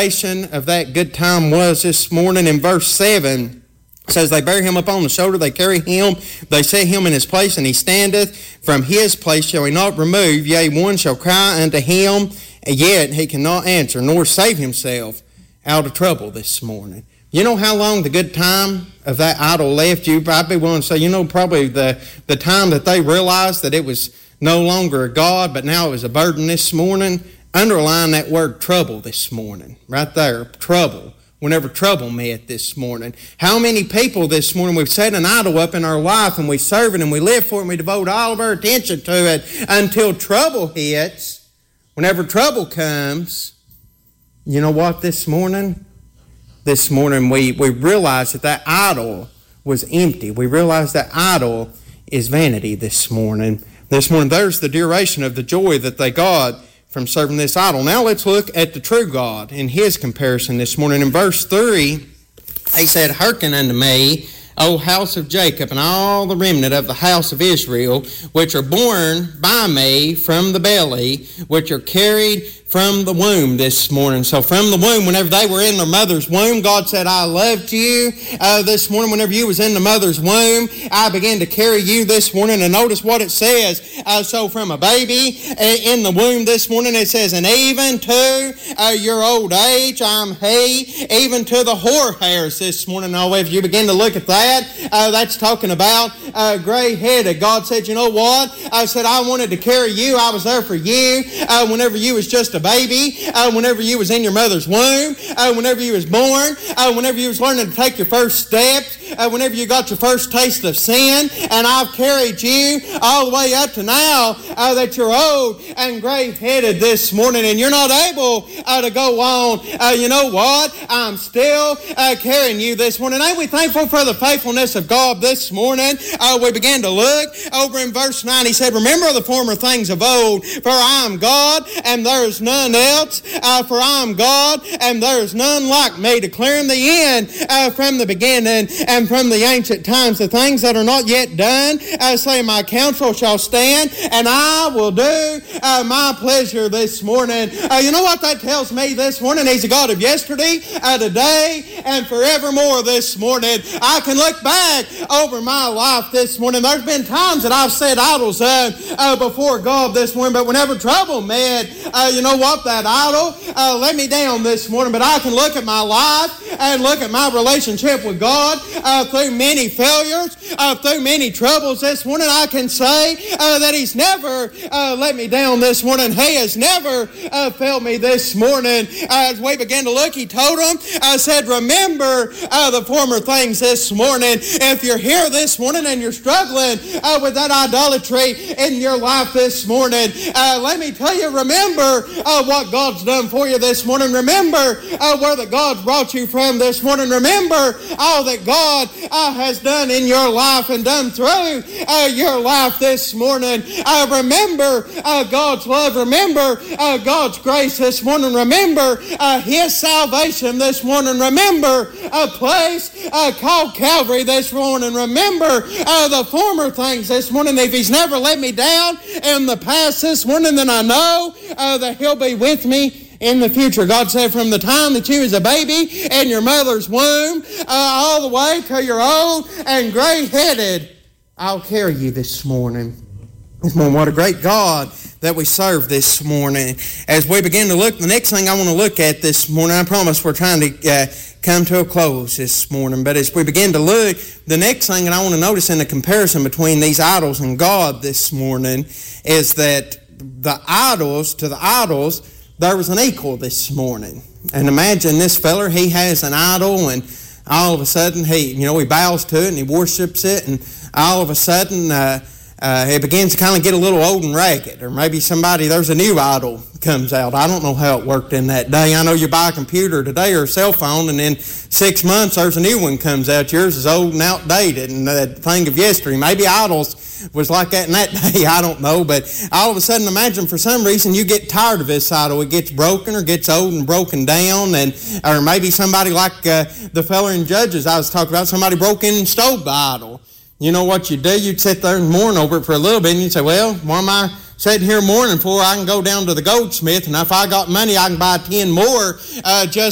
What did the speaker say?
application of that good time was this morning in verse 7. It says, they bear him upon the shoulder, they carry him, they set him in his place, and he standeth. From his place shall he not remove. Yea, one shall cry unto him, and yet he cannot answer, nor save himself out of trouble this morning. You know how long the good time of that idol left you? I'd be willing to say, probably the time that they realized that it was no longer a God, but now it was a burden this morning. Underline that word trouble this morning. Right there, trouble. Whenever trouble met this morning. How many people this morning we've set an idol up in our life and we serve it and we live for it and we devote all of our attention to it until trouble hits. Whenever trouble comes, you know what this morning? This morning we realize that idol was empty. We realize that idol is vanity this morning. This morning there's the duration of the joy that they got from serving this idol. Now let's look at the true God in his comparison this morning. In verse 3, he said, hearken unto me, O house of Jacob, and all the remnant of the house of Israel, which are born by me from the belly, which are carried from the womb this morning. So from the womb, whenever they were in their mother's womb, God said, I loved you. This morning, whenever you was in the mother's womb, I began to carry you this morning. And notice what it says. So from a baby in the womb this morning, it says, and even to your old age, I'm he, even to the hoar hairs this morning. Now, if you begin to look at that, that's talking about gray-headed. God said, you know what? I said, I wanted to carry you. I was there for you whenever you was just a baby, whenever you was in your mother's womb, whenever you was born, whenever you was learning to take your first steps, whenever you got your first taste of sin, and I've carried you all the way up to now that you're old and gray-headed this morning and you're not able to go on. You know what? I'm still carrying you this morning. Ain't we thankful for the faithfulness of God this morning? We began to look over in verse 9. He said, remember the former things of old, for I am God and there is none else, for I am God and there is none like me, declaring the end from the beginning and from the ancient times, the things that are not yet done, saying my counsel shall stand and I will do my pleasure this morning. You know what that tells me this morning? He's a God of yesterday, today, and forevermore this morning. I can look back over my life this morning. There's been times that I've set idols before God this morning, but whenever trouble met, you know what? That idol let me down this morning. But I can look at my life and look at my relationship with God through many failures, through many troubles this morning. I can say that He's never let me down this morning. He has never failed me this morning. As we began to look, He told them, I said, remember the former things this morning. If you're here this morning and you're struggling with that idolatry in your life this morning, let me tell you, remember what God's done for you this morning. Remember where that God's brought you from this morning. Remember all that God has done in your life and done through your life this morning. Remember God's love. Remember God's grace this morning. Remember His salvation this morning. Remember a place called Calvary this morning. Remember the former things this morning. If He's never let me down in the past this morning, then I know that He'll be with me in the future. God said, from the time that you was a baby in your mother's womb, all the way till you're old and gray-headed, I'll carry you this morning. What a great God that we serve this morning. As we begin to look, the next thing I want to look at this morning, I promise we're trying to come to a close this morning, but as we begin to look, the next thing that I want to notice in the comparison between these idols and God this morning is that the idols, there was an equal this morning. And imagine this feller, he has an idol, and all of a sudden he bows to it and he worships it, and all of a sudden it begins to kind of get a little old and ragged. Or maybe there's a new idol comes out. I don't know how it worked in that day. I know you buy a computer today or a cell phone, and in 6 months there's a new one comes out. Yours is old and outdated and a thing of yesterday. Maybe idols was like that in that day. I don't know. But all of a sudden, imagine for some reason you get tired of this idol. It gets broken or gets old and broken down. Or maybe somebody like the fella in Judges I was talking about, somebody broke in and stole the idol. You know what you do? You'd sit there and mourn over it for a little bit, and you'd say, well, why am I sitting here mourning for? I can go down to the goldsmith, and if I got money, I can buy 10 more just